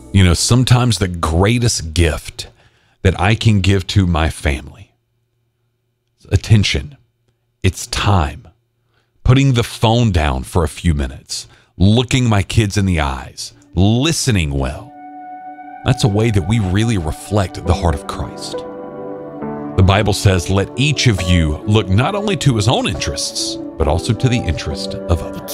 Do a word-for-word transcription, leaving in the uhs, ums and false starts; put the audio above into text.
You know, sometimes the greatest gift that I can give to my family is attention. It's time. Putting the phone down for a few minutes, looking my kids in the eyes, listening well. That's a way that we really reflect the heart of Christ. The Bible says, let each of you look not only to his own interests, but also to the interest of others.